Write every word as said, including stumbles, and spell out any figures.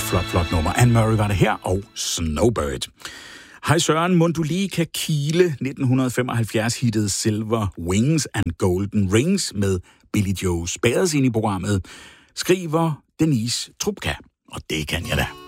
flot, flot nummer. Anne Murray var det her, og Snowbird. Hej Søren, mon du lige kan kile nitten femoghalvfjerds-hittet Silver Wings and Golden Rings med Billy Joe Spears ind i programmet, skriver Denise Trupka, og det kan jeg da.